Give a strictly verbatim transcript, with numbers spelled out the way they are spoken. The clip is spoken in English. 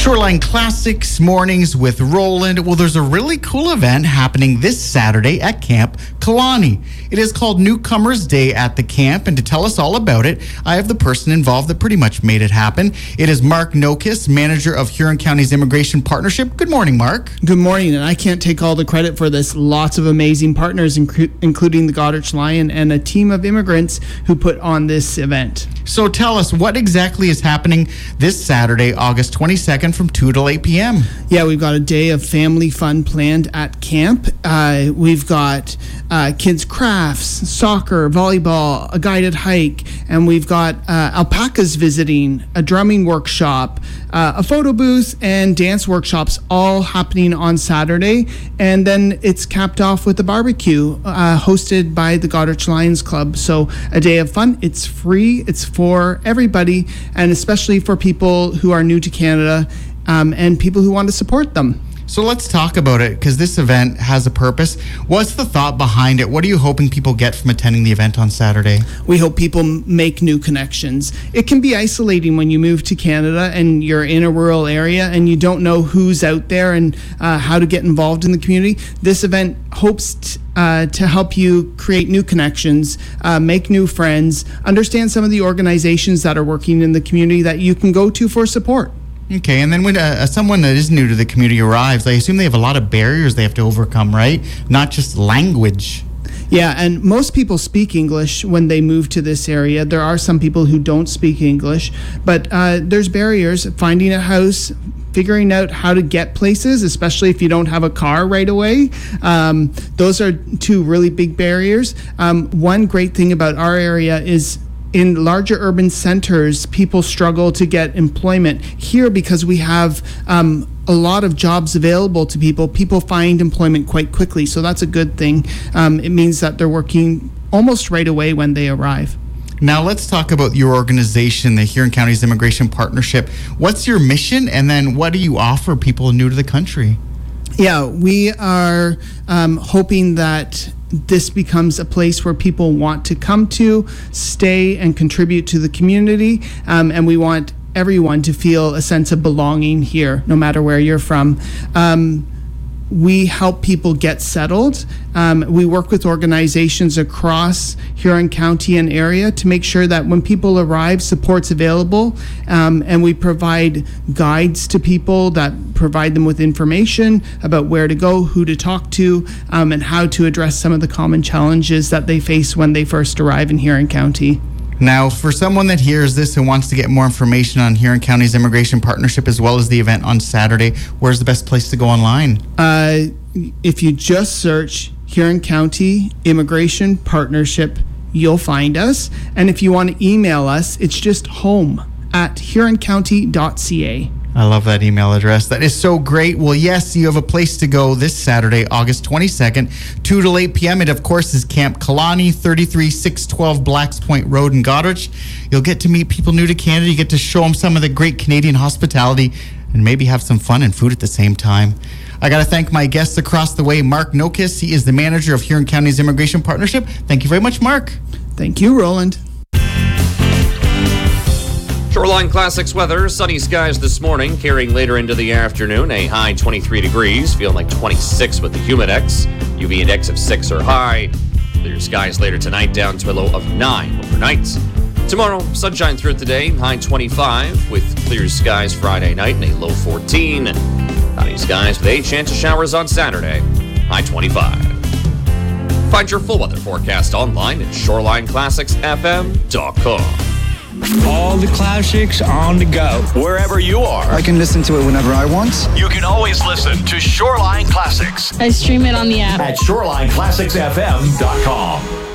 Shoreline Classics Mornings with Roland. Well, there's a really cool event happening this Saturday at Camp Kalani. It is called Newcomers Day at the camp, and to tell us all about it, I have the person involved that pretty much made it happen. It is Mark Nokis, manager of Huron County's Immigration Partnership. Good morning, Mark. Good morning, and I can't take all the credit for this. Lots of amazing partners, inc- including the Goderich Lion and a team of immigrants who put on this event. So tell us, what exactly is happening this Saturday, August twenty-second from two to eight p.m.? Yeah, we've got a day of family fun planned at camp. Uh, we've got uh, kids' crafts, soccer, volleyball, a guided hike, and we've got uh, alpacas visiting, a drumming workshop, uh, a photo booth, and dance workshops all happening on Saturday. And then it's capped off with a barbecue uh, hosted by the Goderich Lions Club. So a day of fun. It's free. It's for everybody, and especially for people who are new to Canada um, and people who want to support them. So let's talk about it, because this event has a purpose. What's the thought behind it? What are you hoping people get from attending the event on Saturday? We hope people make new connections. It can be isolating when you move to Canada and you're in a rural area and you don't know who's out there and uh, how to get involved in the community. This event hopes t- uh, to help you create new connections, uh, make new friends, understand some of the organizations that are working in the community that you can go to for support. Okay, and then when uh, someone that is new to the community arrives, I assume they have a lot of barriers they have to overcome, right? Not just language. Yeah, and most people speak English when they move to this area. There are some people who don't speak English, but uh, there's barriers. Finding a house, figuring out how to get places, especially if you don't have a car right away. Um, those are two really big barriers. Um, one great thing about our area is in larger urban centers, people struggle to get employment. Here, because we have um, a lot of jobs available to people, people find employment quite quickly. So that's a good thing. Um, it means that they're working almost right away when they arrive. Now let's talk about your organization, the Huron County's Immigration Partnership. What's your mission, and then what do you offer people new to the country? Yeah, we are um, hoping that this becomes a place where people want to come to, stay, and contribute to the community. Um, and we want everyone to feel a sense of belonging here, no matter where you're from. Um, we help people get settled. Um, we work with organizations across Huron County and area to make sure that when people arrive, support's available. Um, and we provide guides to people that provide them with information about where to go, who to talk to, um, and how to address some of the common challenges that they face when they first arrive in Huron County. Now, for someone that hears this and wants to get more information on Huron County's Immigration Partnership as well as the event on Saturday, where's the best place to go online? Uh, if you just search Huron County Immigration Partnership, you'll find us. And if you want to email us, it's just home at huron county dot c a. I love that email address. That is so great. Well, yes, you have a place to go this Saturday, August twenty-second, two to eight p.m. It, of course, is Camp Kalani, thirty-three six twelve Blacks Point Road in Goderich. You'll get to meet people new to Canada. You get to show them some of the great Canadian hospitality and maybe have some fun and food at the same time. I got to thank my guests across the way, Mark Nokis. He is the manager of Huron County's Immigration Partnership. Thank you very much, Mark. Thank you, Roland. Shoreline Classics weather, sunny skies this morning, carrying later into the afternoon, a high twenty-three degrees, feeling like twenty-six with the Humidex, U V index of six or high. Clear skies later tonight, down to a low of nine overnight. Tomorrow, sunshine throughout the day, high twenty-five, with clear skies Friday night and a low fourteen. Cloudy skies with a chance of showers on Saturday, high twenty-five. Find your full weather forecast online at shoreline classics f m dot com. All the classics on the go. Wherever you are, I can listen to it whenever I want. You can always listen to Shoreline Classics. I stream it on the app at shoreline classics f m dot com.